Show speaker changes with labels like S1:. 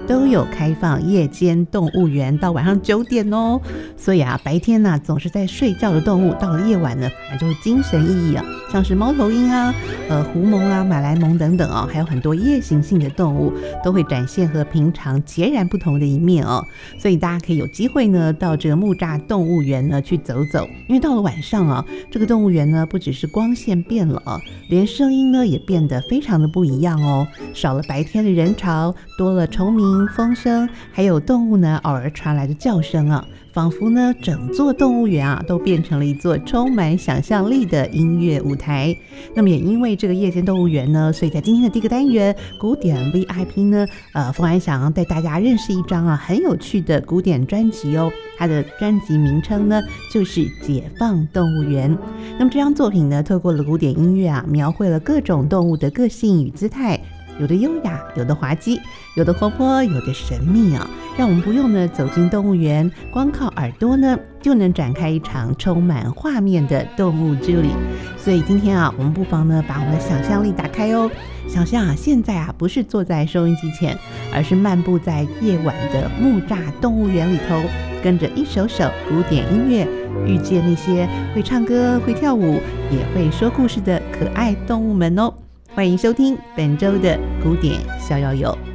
S1: 都有开放夜间动物园到晚上9点哦。所以啊，白天呢总是在睡觉的动物，到了夜晚呢反而就精神奕奕啊，像是猫头鹰啊、狐獴啊、马来虻等等哦，还有很多夜行性的动物都会展现和平常截然不同的一面哦。所以大家可以有机会呢到这个木栅动物园呢去走走，因为到了晚上啊，这个动物园呢不只是光线变了啊，连声音呢也变得非常的不一样哦。少了白天的人潮，多了虫鸣、风声，还有动物呢偶尔传来的叫声啊，仿佛呢整座动物园啊都变成了一座充满想象力的音乐舞台。那么也因为这个夜间动物园呢，所以在今天的第一个单元古典 VIP 呢，冯安想带大家认识一张很有趣的古典专辑哦。它的专辑名称呢就是《解放动物园》。那么这张作品呢，透过了古典音乐描绘了各种动物的个性与姿态，有的优雅，有的滑稽，有的活泼，有的神秘啊，让我们不用呢走进动物园，光靠耳朵呢就能展开一场充满画面的动物之旅。所以今天我们不妨呢把我们的想象力打开哦，想象现在不是坐在收音机前，而是漫步在夜晚的木栅动物园里头，跟着一首首古典音乐，遇见那些会唱歌、会跳舞、也会说故事的可爱动物们哦。欢迎收听本周的古典逍遥游。